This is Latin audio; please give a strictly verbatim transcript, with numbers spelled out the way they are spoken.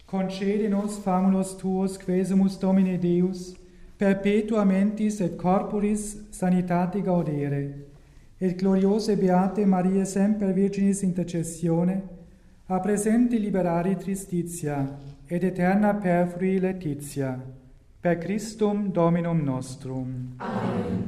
concede nos famulos tuos, quesumus Domine Deus, perpetua mentis et corporis sanitate gaudere, et gloriose beate Mariae semper Virginis intercessione, a presente liberari tristitia, et eterna perfrui laetitia, per Christum Dominum nostrum. Amen.